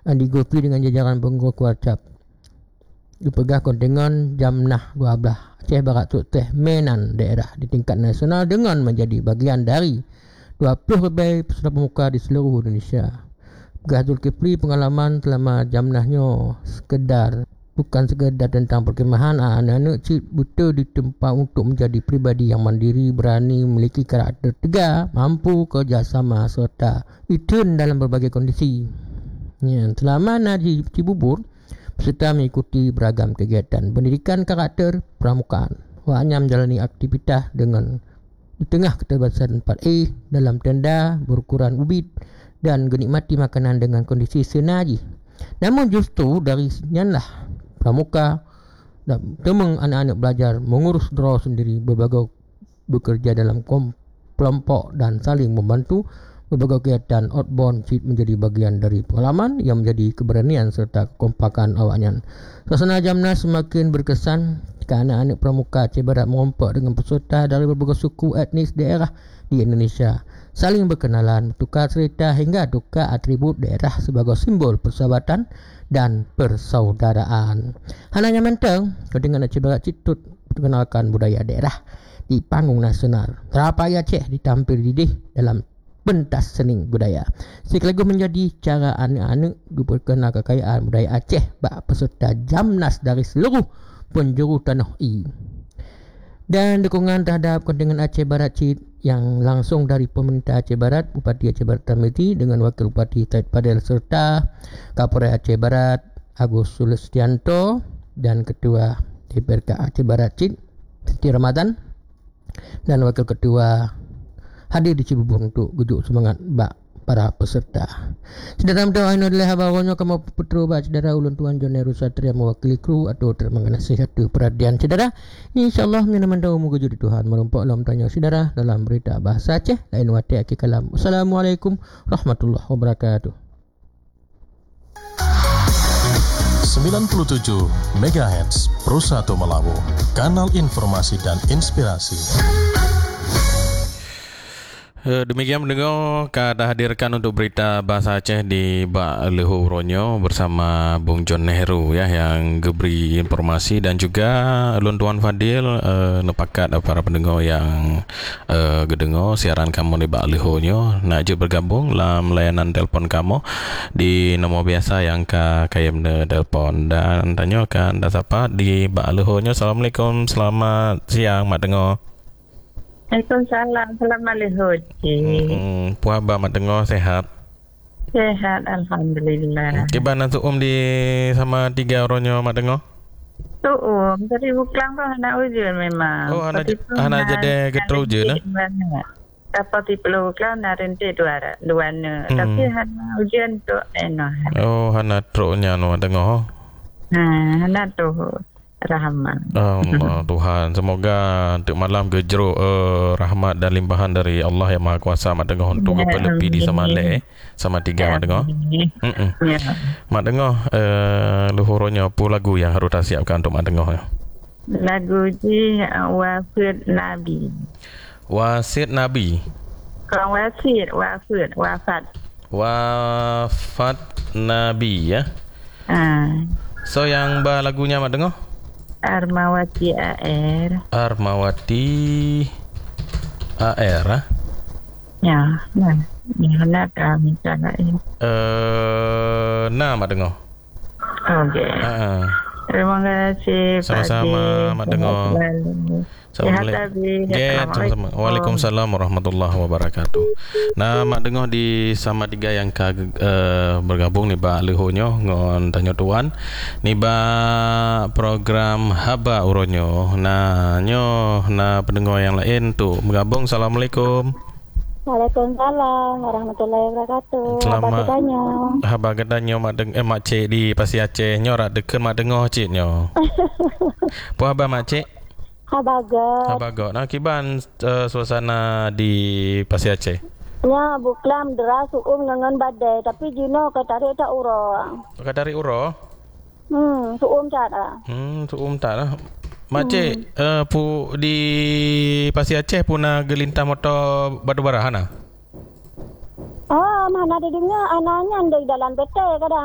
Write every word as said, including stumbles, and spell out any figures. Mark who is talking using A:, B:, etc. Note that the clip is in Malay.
A: digopi dengan jajaran pengurus Kuarcap. Dipegang kontingen Jamnah dua belas Aceh Barat Sukses Menan daerah di tingkat nasional dengan menjadi bagian dari dua puluh lebih peserta pemuka di seluruh Indonesia. Pegah Zulkifli pengalaman selama Jamnahnya sekedar bukan sekadar tentang perkemahan, anak-anak cik betul ditempa untuk menjadi pribadi yang mandiri, berani, memiliki karakter tegar, mampu kerjasama serta itun dalam berbagai kondisi. Ya, selama Naji Cibubur, peserta mengikuti beragam kegiatan pendidikan karakter pramukaan. Awaknya menjalani aktivitas dengan di tengah keterbatasan empat A dalam tenda berukuran ubit dan menikmati makanan dengan kondisi senaji. Namun justru dari sinilah pramuka dan temeng anak-anak belajar mengurus draw sendiri, berbagai bekerja dalam kelompok dan saling membantu. Berbagai kegiatan outbound sheet menjadi bagian dari pengalaman yang menjadi keberanian serta kekompakan awaknya. Suasana Jamnas semakin berkesan jika anak-anak pramuka Aceh Barat merompak dengan peserta dari berbagai suku etnis daerah di Indonesia, saling berkenalan, bertukar cerita hingga tukar atribut daerah sebagai simbol persahabatan dan persaudaraan. Hananya menteng, dengan Aceh Barat Citut perkenalkan budaya daerah di panggung nasional. Terapai Aceh ditampil didih dalam pentas seni budaya. Sekaligus menjadi cara anak-anak berkenal kekayaan budaya Aceh bak peserta Jamnas dari seluruh penjuru tanah I. Dan dukungan terhadap kontingen Aceh Barat Cit yang langsung dari pemerintah Aceh Barat, Bupati Aceh Barat Tarmizi dengan Wakil Bupati Said Fadil serta Kapolres Aceh Barat Agus Sulestianto dan Ketua D P R K Aceh Barat Cit Siti Ramadan dan Wakil Ketua hadir di Cibubur untuk gujuk semangat bak para peserta. Saudara mendoa ini adalah habarannya kamu putera bak saudara ulun tuan John Heru Satria mewakili kru atau termangana sehatu perhatian saudara. InsyaAllah mina mendoa mugujuk di Tuhan merompak dalam tanya saudara dalam berita bahasa Aceh lain wati aki kalam. Assalamualaikum warahmatullahi wabarakatuh.
B: sembilan puluh tujuh megahertz Pro satu Melabu, kanal informasi dan inspirasi.
C: Demikian mendengar kita hadirkan untuk berita bahasa Aceh di Bak Leho Ronyo bersama Bung John Nehru ya yang beri informasi, dan juga Lun Tuan Fadil uh, nepakat para pendengar yang uh, gedengar siaran kamu di Bak Leho Ronyo nak je bergabung dalam layanan telefon kamu di nombor biasa yang ka kayam de telefon dan tanyakan dah siapa di Bak Leho Ronyo. Assalamualaikum, selamat siang mak dengar.
D: Waalaikumsalam. Assalamualaikum.
C: Hmm, puan abang mak dengar sehat?
D: Sehat, alhamdulillah.
C: Kibana tu um di sama tiga orangnya mak dengar?
D: Tu um, tapi bukan pun anak ujian memang.
C: Oh, anak anak jadi getro je nah.
D: Apa tipe bukan narente dua dua ne. Tapi anak ujian tu eno.
C: Oh, anak tronya no dengar.
D: Ha, anak tu rahmat.
C: Allah Tuhan, semoga untuk malam gejro uh, rahmat dan limpahan dari Allah yang Maha Kuasa mak dengar untuk berlepi di samale sama tiga mak dengar. Heeh. Ya. Mak dengar uh, luhuronya apa lagu yang harus tak siapkan untuk mak dengar?
D: Lagu ji Wasit Nabi.
C: Wasit Nabi.
D: Kau wasit, wasit, wafat.
C: Wafat Nabi ya.
D: Ah.
C: So yang bah lagunya mak dengar?
D: Armawati A R.
C: Armawati A R ah?
D: Ya, nah, ya nak kami sana ini.
C: Eh, nah mak dengar.
D: Okey.
C: Ah.
D: Terima kasih.
C: Sama-sama mak dengar. Assalamualaikum. Waalaikumsalam warahmatullahi wabarakatuh. Nah, mak dengar di sama tiga yang ka, uh, bergabung ni ba lehonyo ngon tanyo tuan. Ni ba program haba uronyo. Nah, nyo na pendengar yang lain tu bergabung. Assalamualaikum.
E: Waalaikumsalam warahmatullahi wabarakatuh.
C: Selamat.
E: Haba katanya.
C: Haba katanya mak deng eh mak cik di Pasir Aceh nyo rak deken mak dengar cik nyo. Puan haba mak cik?
E: Habagat.
C: Habagat. Nah, kiban uh, suasana di Pasir Aceh.
E: Ya, buklam deras um dengan badai, tapi jino katari tak uro.
C: Katari uro?
E: Hmm, suum tak ah.
C: Hmm, suum tak lah. Makcik, hmm. uh, pu di Pasir Aceh puna gelintah motor batu bara hana?
E: Oh, mana ada dengar anaknya di dalam betai kadang.